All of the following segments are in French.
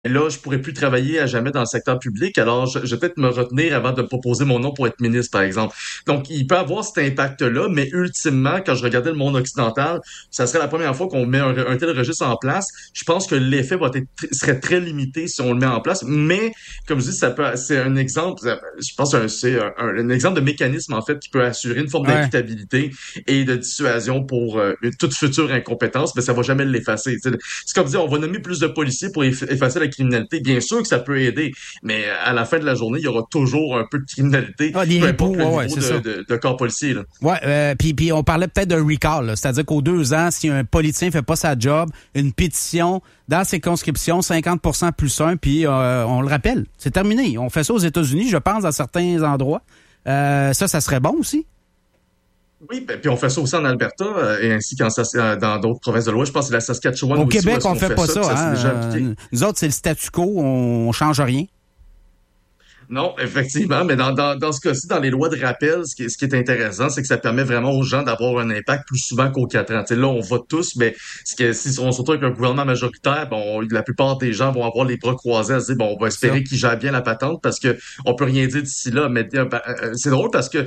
là, je pourrais plus travailler à jamais dans le secteur public, alors je vais peut-être me retenir avant de me proposer mon nom pour être ministre, par exemple. Donc, il peut avoir cet impact-là, mais ultimement, quand je regardais le monde occidental, ça serait la première fois qu'on met un tel registre en place. Je pense que l'effet serait très limité si on le met en place, mais comme je dis, c'est un exemple, je pense que c'est un exemple de mécanisme, en fait, qui peut assurer une forme Ouais. d'équitabilité et de dissuasion pour toute future incompétence, mais ça va jamais l'effacer. Tu sais. C'est comme dire, on va nommer plus de policiers pour effacer la criminalité. Bien sûr que ça peut aider, mais à la fin de la journée, il y aura toujours un peu de criminalité, Ah, des peu ripoux, importe le ouais, ouais, niveau c'est ça. de corps policier. Là. Ouais, puis on parlait peut-être d'un recall, là. C'est-à-dire qu'aux 2 ans, si un politicien fait pas sa job, une pétition dans ses conscriptions, 50% plus 1, puis on le rappelle, c'est terminé. On fait ça aux États-Unis, je pense, dans certains endroits. Ça serait bon aussi. Oui, ben, puis on fait ça aussi en Alberta et ainsi dans d'autres provinces de l'Ouest. Je pense que c'est la Saskatchewan Au aussi où Québec, est-ce on qu'on fait fait pas ça, puis ça, ça s'est déjà hein. appliqué. Nous autres, c'est le statu quo, on change rien. Non, effectivement, mais dans ce cas-ci, dans les lois de rappel, ce qui est intéressant, c'est que ça permet vraiment aux gens d'avoir un impact plus souvent qu'aux 4 ans. Tu sais, là, on vote tous, mais si on se retrouve avec un gouvernement majoritaire, bon, la plupart des gens vont avoir les bras croisés à se dire, bon, on va C'est ça. espérer qu'ils gèrent bien la patente parce que on peut rien dire d'ici là. Mais c'est drôle parce que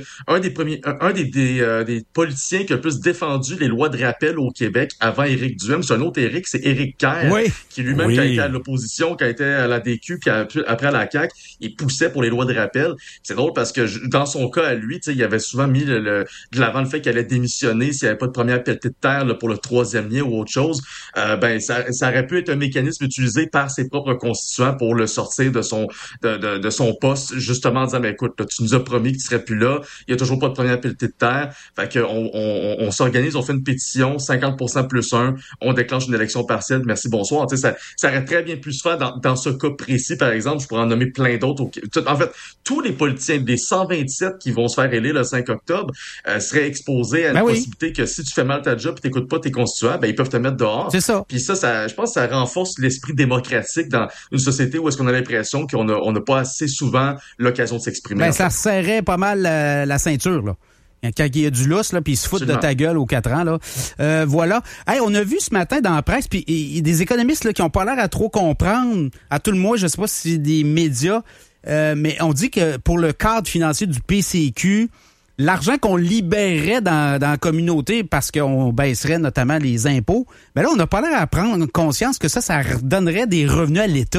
un des politiciens qui a le plus défendu les lois de rappel au Québec avant Éric Duhem, c'est un autre Éric, c'est Éric Kerr, Oui. qui lui-même, qui a été à Oui. l'opposition, qui a été à la DQ, puis après à la CAQ, il poussait pour les lois de rappel. C'est drôle parce que dans son cas à lui, il avait souvent mis de l'avant le fait qu'elle allait démissionner s'il n'y avait pas de première pelletée de terre là, pour le troisième lien ou autre chose. Ben ça aurait pu être un mécanisme utilisé par ses propres constituants pour le sortir de son poste, justement en disant ben écoute, là, tu nous as promis que tu serais plus là, il y a toujours pas de première pelletée de terre. Fait que on s'organise, on fait une pétition, 50% plus 1, on déclenche une élection partielle, merci, bonsoir. Ça aurait très bien pu se faire dans ce cas précis, par exemple. Je pourrais en nommer plein d'autres. En fait, tous les politiciens, des 127 qui vont se faire élire le 5 octobre, seraient exposés à une Ben oui, possibilité que si tu fais mal ta job et t'écoutes pas tes constituants, ben ils peuvent te mettre dehors. c'est ça. Puis ça, je pense que ça renforce l'esprit démocratique dans une société où est-ce qu'on a l'impression on n'a pas assez souvent l'occasion de s'exprimer, Ben, en ça fait. serrait pas mal la ceinture, là. Quand il y a du lousse, là, puis ils se foutent de Absolument. ta gueule aux 4 ans, là. Voilà. Hey, on a vu ce matin dans la presse, puis des économistes là, qui ont pas l'air à trop comprendre, à tout le moins, je sais pas si c'est des médias, mais on dit que pour le cadre financier du PCQ, l'argent qu'on libérerait dans la communauté parce qu'on baisserait notamment les impôts, ben là, on n'a pas l'air à prendre conscience que ça redonnerait des revenus à l'État.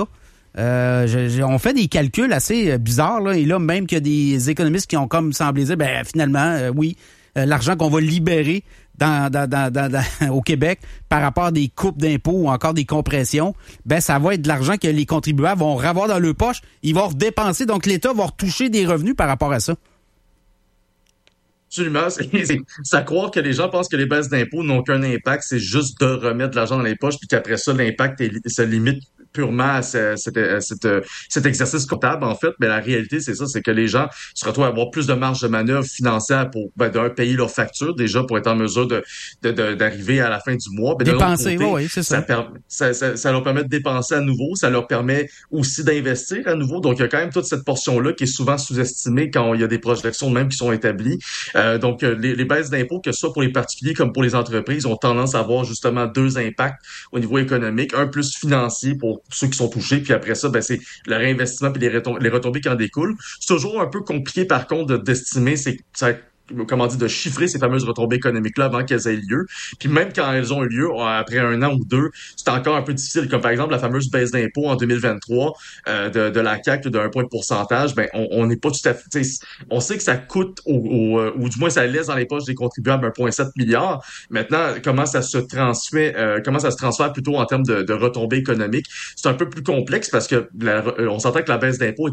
On fait des calculs assez bizarres, là, et là, même qu'il y a des économistes qui ont comme semblé dire, ben finalement, oui, l'argent qu'on va libérer au Québec par rapport à des coupes d'impôts ou encore des compressions, ben ça va être de l'argent que les contribuables vont avoir dans leur poche. Ils vont redépenser, donc l'État va retoucher des revenus par rapport à ça. Absolument. C'est à croire que les gens pensent que les baisses d'impôts n'ont qu'un impact, c'est juste de remettre de l'argent dans les poches, puis qu'après ça, l'impact se limite purement à cet exercice comptable, en fait. Mais la réalité, c'est ça, c'est que les gens se retrouvent à avoir plus de marge de manœuvre financière pour, d'un, payer leurs factures, déjà, pour être en mesure d'arriver à la fin du mois. Mais de l'autre Dépenser, oui, côté, oui, c'est ça. ça leur permet de dépenser à nouveau, ça leur permet aussi d'investir à nouveau. Donc, il y a quand même toute cette portion-là qui est souvent sous-estimée quand il y a des projections même qui sont établies. Les baisses d'impôts, que ce soit pour les particuliers comme pour les entreprises, ont tendance à avoir justement deux impacts au niveau économique. Un plus financier pour ceux qui sont touchés, puis après ça, ben, c'est le réinvestissement puis les retombées qui en découlent. C'est toujours un peu compliqué, par contre, d'estimer comment dire, de chiffrer ces fameuses retombées économiques-là avant qu'elles aient lieu. Puis même quand elles ont eu lieu, après un an ou deux, c'est encore un peu difficile. Comme par exemple la fameuse baisse d'impôts en 2023 de la CAQ de 1 point de pourcentage, ben on n'est pas tout à fait... On sait que ça coûte, ou du moins ça laisse dans les poches des contribuables 1,7 milliard. Maintenant, comment ça se transfère plutôt en termes de retombées économiques, c'est un peu plus complexe parce que on s'entend que la baisse d'impôts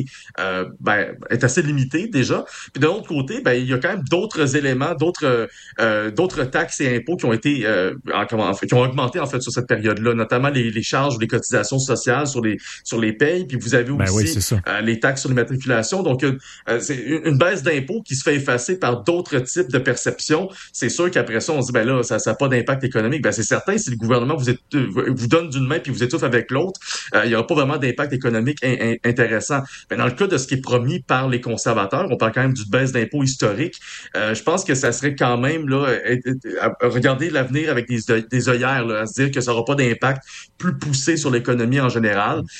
est assez limitée déjà. Puis de l'autre côté, ben il y a quand même d'autres éléments, d'autres taxes et impôts qui ont été qui ont augmenté en fait sur cette période-là, notamment les charges ou les cotisations sociales sur les payes. Puis vous avez Ben oui, aussi c'est ça. les taxes sur l'immatriculation. Donc c'est une baisse d'impôts qui se fait effacer par d'autres types de perceptions. C'est sûr qu'après ça, on se dit ben là, ça n'a pas d'impact économique. Ben c'est certain, si le gouvernement vous donne d'une main puis vous étouffe avec l'autre, il n'y aura pas vraiment d'impact économique intéressant. Mais dans le cas de ce qui est promis par les conservateurs, on parle quand même d'une baisse d'impôts historique. économique, je pense que ça serait quand même là à regarder l'avenir avec des œillères, là, à se dire que ça n'aura pas d'impact plus poussé sur l'économie en général.